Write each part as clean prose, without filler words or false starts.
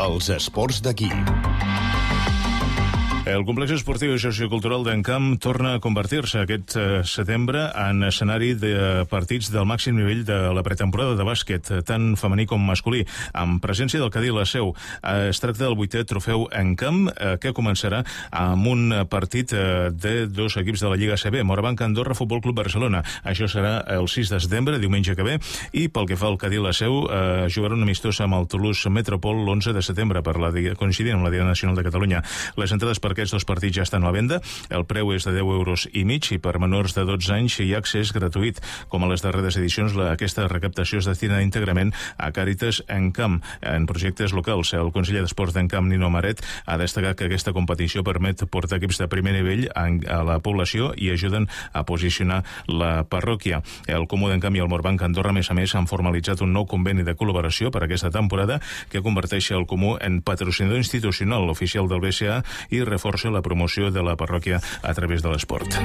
Els esports d'aquí. El complex esportiu i sociocultural d'Encamp torna a convertir-se aquest setembre en escenari de partits del màxim nivell de la pretemporada de bàsquet, tant femení com masculí, amb presència del Cadí la Seu. Es tracta del 8è trofeu Encamp, que començarà amb un partit de dos equips de la Lliga ACB, Morabanc Andorra Futbol Club Barcelona. Això serà el 6 de setembre, diumenge que ve, i pel que fa al Cadí la Seu, jugarà un amistós amb el Toulouse Metropol l'11 de setembre, coincidint amb la Dia Nacional de Catalunya. Les entrades per aquests dos partits ja estan a la venda. El preu és de 10,5 € i per menors de 12 anys hi ha accés gratuït. Com a les darreres edicions, aquesta recaptació es destina íntegrament a Càritas Encamp en projectes locals. El conseller d'Esports d'Encamp, Nino Maret, ha destacat que aquesta competició permet portar equips de primer nivell a la població i ajuden a posicionar la parròquia. El Comú d'Encamp i el Morabanc Andorra, a més, han formalitzat un nou conveni de col·laboració per aquesta temporada que converteix el Comú en patrocinador institucional oficial del BCA i reforça la promoció de la parròquia a través de l'esport.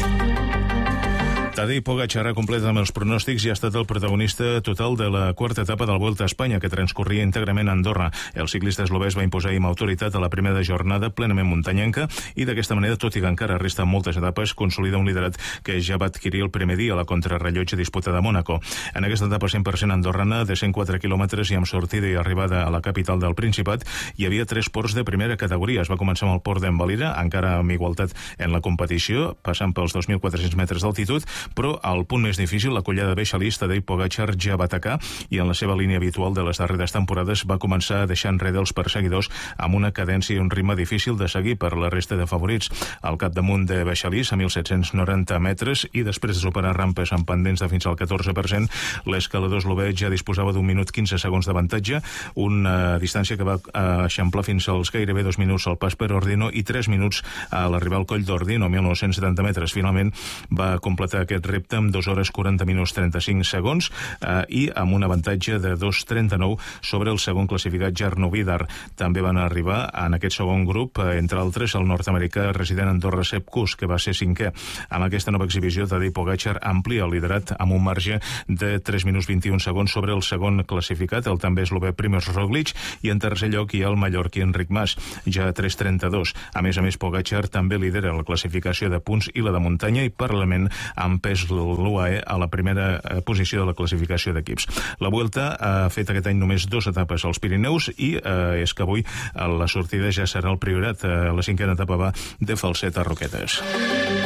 Tadej Pogačar ha complet amb els pronòstics i ha estat el protagonista total de la quarta etapa del Vuelta a Espanya, que transcorria íntegrament a Andorra. El ciclista eslovès va imposar amb autoritat a la primera jornada plenament muntanyenca i d'aquesta manera, tot i que encara resten moltes etapes, consolida un liderat que ja va adquirir el primer dia a la contrarrellotge disputada a Mònaco. En aquesta etapa 100% andorrana, de 104 quilòmetres i amb sortida i arribada a la capital del Principat, hi havia 3 ports de primera categoria. Es va començar amb el port d'Envalira, encara amb igualtat en la competició, passant pels 2.400 metres d'altitud, però al punt més difícil, la collada de Beixalís, Tadej Pogačar ja va atacar i en la seva línia habitual de les darreres temporades va començar a deixar enrere els perseguidors amb una cadència i un ritme difícil de seguir per la resta de favorits. Al capdamunt de Beixalís, a 1.790 metres, i després de superar rampes amb pendents de fins al 14%, l'escalador eslové ja disposava d'un minut 15 segons d'avantatge, una distància que va eixamplar fins als gairebé 2 minuts al pas per Ordino i 3 minuts a l'arribar al coll d'Ordino, 1.970 metres. Finalment va completar aquest repte amb 2 hores 40 minuts 35 segons i amb un avantatge de 2.39 sobre el segon classificat Jarno Vidar. També van arribar en aquest segon grup, entre altres, el nord-americà resident a Andorra Sepp Kuss, que va ser 5è. Amb aquesta nova exhibició, Tadej Pogačar amplia el liderat amb un marge de 3 minuts 21 segons sobre el segon classificat, el també eslové Primož Roglič, i en tercer lloc hi ha el mallorquí Enric Mas, ja a 3.32. A més, Pogačar també lidera la classificació de punts i la de muntanya i paral·lelament amb pes l'UAE a la primera posició de la classificació d'equips. La Vuelta ha fet aquest any només 2 etapes als Pirineus i és que avui la sortida ja serà al Priorat. La 5a etapa va de Falset a Roquetes.